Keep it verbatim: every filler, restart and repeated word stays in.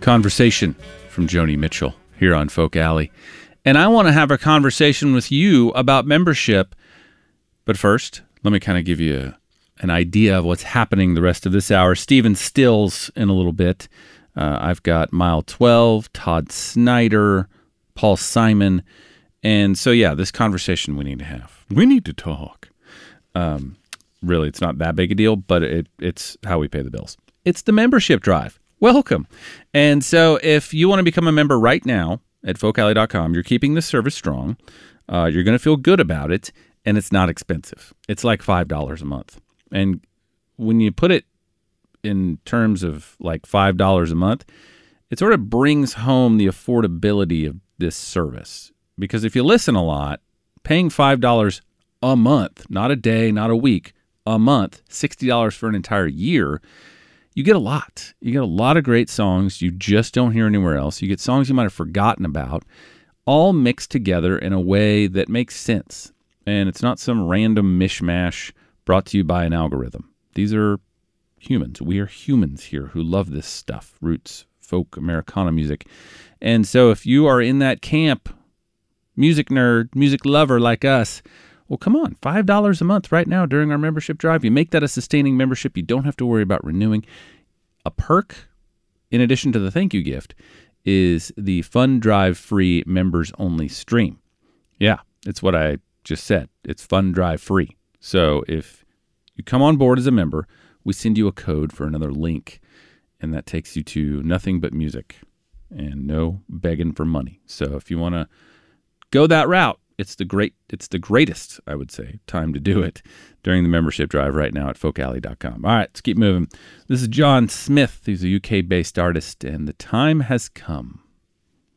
Conversation from Joni Mitchell here on Folk Alley. And I want to have a conversation with you about membership. But first, let me kind of give you a, an idea of what's happening the rest of this hour. Stephen Stills in a little bit. Uh, I've got Mile twelve, Todd Snyder, Paul Simon. And so, yeah, this conversation we need to have. We need to talk. Um, really, it's not that big a deal, but it, it's how we pay the bills. It's the membership drive. Welcome. And so if you want to become a member right now at folk alley dot com, you're keeping this service strong. Uh, you're going to feel good about it, and it's not expensive. It's like five dollars a month. And when you put it in terms of like five dollars a month, it sort of brings home the affordability of this service. Because if you listen a lot, paying five dollars a month, not a day, not a week, a month, sixty dollars for an entire year, you get a lot. You get a lot of great songs you just don't hear anywhere else. You get songs you might have forgotten about, all mixed together in a way that makes sense. And it's not some random mishmash brought to you by an algorithm. These are humans. We are humans here who love this stuff, roots, folk, Americana music. And so if you are in that camp, music nerd, music lover like us, well, come on, five dollars a month right now during our membership drive. You make that a sustaining membership. You don't have to worry about renewing. A perk, in addition to the thank you gift, is the Fund Drive free members only stream. Yeah, it's what I just said. It's Fund Drive free. So if you come on board as a member, we send you a code for another link, and that takes you to nothing but music and no begging for money. So if you want to go that route, It's the great. It's the greatest, I would say, time to do it during the membership drive right now at folk alley dot com. All right, let's keep moving. This is John Smith. He's a U K-based artist, and the time has come.